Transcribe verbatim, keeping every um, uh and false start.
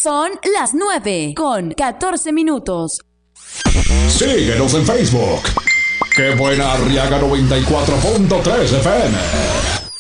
Son las nueve con catorce minutos. Síguenos en Facebook. ¡Qué buena! Arriaga noventa y cuatro punto tres F M.